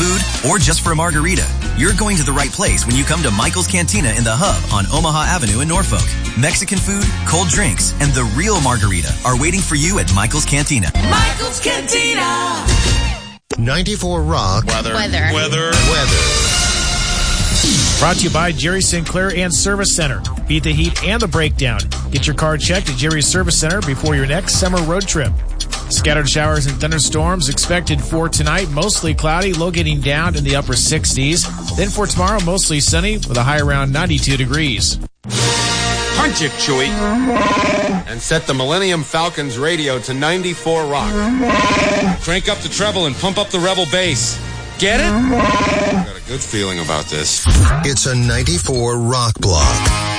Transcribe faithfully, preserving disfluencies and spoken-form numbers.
food, or just for a margarita, you're going to the right place when you come to Michael's Cantina in the Hub on Omaha Avenue in Norfolk. Mexican food, cold drinks, and the real margarita are waiting for you at Michael's Cantina. Michael's Cantina. ninety-four Rock. Weather. Weather. Weather. Weather. Brought to you by Jerry Sinclair and Service Center. Beat the heat and the breakdown. Get your car checked at Jerry's Service Center before your next summer road trip. Scattered showers and thunderstorms expected for tonight. Mostly cloudy, low getting down in the upper sixties. Then for tomorrow, mostly sunny with a high around ninety-two degrees. Punch it, Chewie. And set the Millennium Falcon's radio to ninety-four Rock. Crank up the treble and pump up the Rebel bass. Get it? Got a good feeling about this. It's a ninety-four Rock Block.